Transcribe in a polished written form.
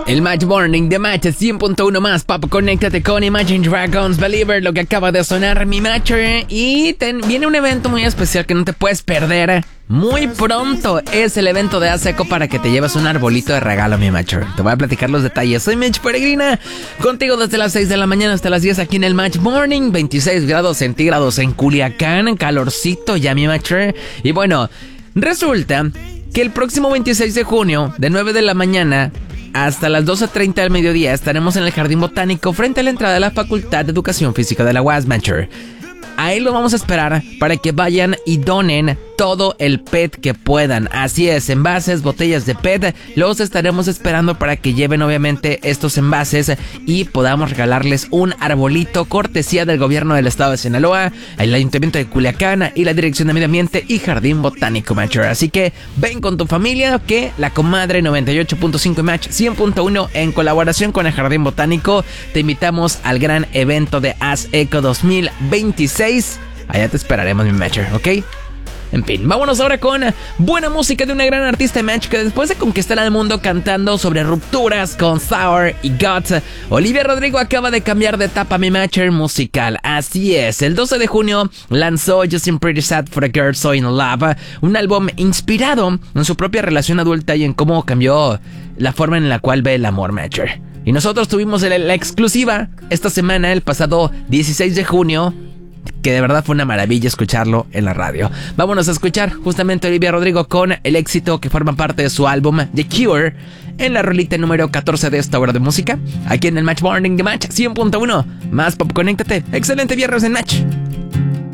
El Match Morning de Match 100.1 más Pop, conéctate con Imagine Dragons Believer, lo que acaba de sonar mi Matcher. Y viene un evento muy especial que no te puedes perder. Muy pronto es el evento de ASECO para que te lleves un arbolito de regalo, mi Matcher. Te voy a platicar los detalles. Soy Mitch Peregrina, contigo desde las 6 de la mañana hasta las 10 aquí en el Match Morning. 26 grados centígrados en Culiacán, calorcito ya, mi Matcher. Y bueno, resulta que el próximo 26 de junio, de 9 de la mañana hasta las 12:30 del mediodía, estaremos en el Jardín Botánico frente a la entrada de la Facultad de Educación Física de la UAS, Matcher. Ahí lo vamos a esperar para que vayan y donen todo el PET que puedan. Así es, envases, botellas de PET. Los estaremos esperando para que lleven obviamente estos envases y podamos regalarles un arbolito cortesía del gobierno del estado de Sinaloa, el Ayuntamiento de Culiacán y la Dirección de Medio Ambiente y Jardín Botánico, Matcher. Así que ven con tu familia, que la comadre 98.5 Match 100.1 en colaboración con el Jardín Botánico te invitamos al gran evento de ASECO 2026. Allá te esperaremos, mi Matcher, ¿ok? En fin, vámonos ahora con buena música de una gran artista, Match, que después de conquistar al mundo cantando sobre rupturas con Sour y Guts, Olivia Rodrigo acaba de cambiar de etapa, mi Matcher musical. Así es, el 12 de junio lanzó Just I'm Pretty Sad for a Girl So In Love, un álbum inspirado en su propia relación adulta y en cómo cambió la forma en la cual ve el amor, Matcher. Y nosotros tuvimos la exclusiva esta semana, el pasado 16 de junio, que de verdad fue una maravilla escucharlo en la radio. Vámonos a escuchar justamente a Olivia Rodrigo con el éxito que forma parte de su álbum The Cure, en la rolita número 14 de esta hora de música, aquí en el Match Morning de Match 100.1. Más Pop, conéctate. Excelente viernes en Match.